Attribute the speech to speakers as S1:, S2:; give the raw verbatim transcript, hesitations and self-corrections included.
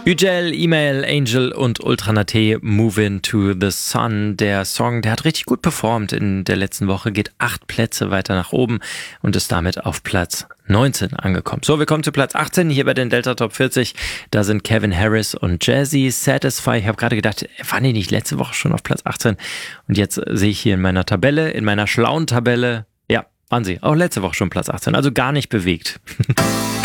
S1: Üjel, E-Mail, Angel und Ultranate, Movin' to the Sun. Der Song, der hat richtig gut performt in der letzten Woche, geht acht Plätze weiter nach oben und ist damit auf Platz neunzehn angekommen. So, wir kommen zu Platz achtzehn hier bei den Delta Top vierzig. Da sind Kevin Harris und Jazzy, Satisfy. Ich habe gerade gedacht, waren die nicht letzte Woche schon auf Platz achtzehn? Und jetzt sehe ich hier in meiner Tabelle, in meiner schlauen Tabelle, ja, waren sie auch letzte Woche schon Platz achtzehn, also gar nicht bewegt.